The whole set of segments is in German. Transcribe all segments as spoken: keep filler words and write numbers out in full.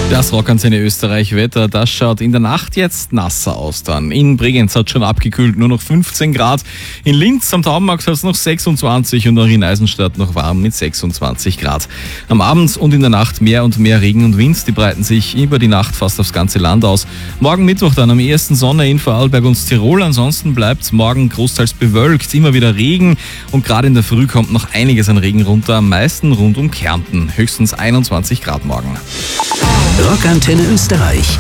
Das Rockantenne Österreich Wetter, das schaut in der Nacht jetzt nasser aus dann. In Bregenz hat es schon abgekühlt, nur noch fünfzehn Grad. In Linz am Taubenmarkt hat es noch sechsundzwanzig und auch in Eisenstadt noch warm mit sechsundzwanzig Grad. Am Abend und in der Nacht mehr und mehr Regen und Wind, die breiten sich über die Nacht fast aufs ganze Land aus. Morgen Mittwoch dann am ehesten Sonne in Vorarlberg und Tirol, ansonsten bleibt morgen großteils bewölkt, immer wieder Regen und gerade in der Früh kommt noch einiges an Regen runter, am meisten rund um Kärnten, höchstens einundzwanzig Grad morgen. Rockantenne Österreich.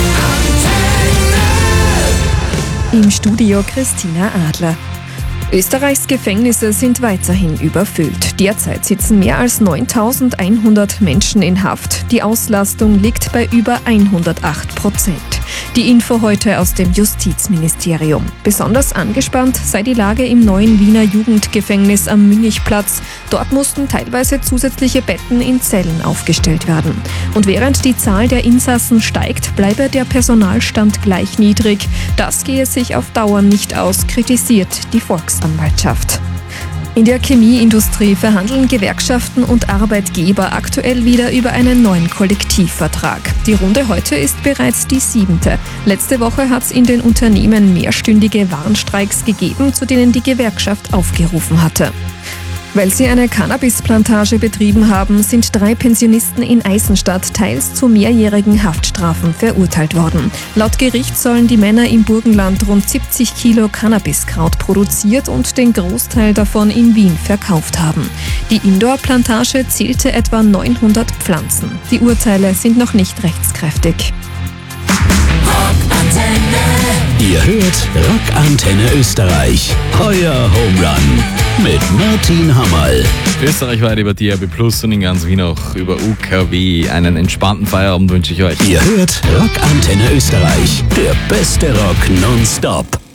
Im Studio Christina Adler. Österreichs Gefängnisse sind weiterhin überfüllt. Derzeit sitzen mehr als neuntausendeinhundert Menschen in Haft. Die Auslastung liegt bei über hundertacht Prozent. Die Info heute aus dem Justizministerium. Besonders angespannt sei die Lage im neuen Wiener Jugendgefängnis am Münchplatz. Dort mussten teilweise zusätzliche Betten in Zellen aufgestellt werden. Und während die Zahl der Insassen steigt, bleibe der Personalstand gleich niedrig. Das gehe sich auf Dauer nicht aus, kritisiert die Volksanwaltschaft. In der Chemieindustrie verhandeln Gewerkschaften und Arbeitgeber aktuell wieder über einen neuen Kollektivvertrag. Die Runde heute ist bereits die siebente. Letzte Woche hat es in den Unternehmen mehrstündige Warnstreiks gegeben, zu denen die Gewerkschaft aufgerufen hatte. Weil sie eine Cannabisplantage betrieben haben, sind drei Pensionisten in Eisenstadt teils zu mehrjährigen Haftstrafen verurteilt worden. Laut Gericht sollen die Männer im Burgenland rund siebzig Kilo Cannabiskraut produziert und den Großteil davon in Wien verkauft haben. Die Indoor-Plantage zählte etwa neunhundert Pflanzen. Die Urteile sind noch nicht rechtskräftig. Ihr hört Rockantenne Österreich. Euer Home Run mit Martin Hammerl. Österreichweit über D A B Plus und in ganz Wien auch über U K W. Einen entspannten Feierabend wünsche ich euch. Ihr hört Rockantenne Österreich. Der beste Rock nonstop.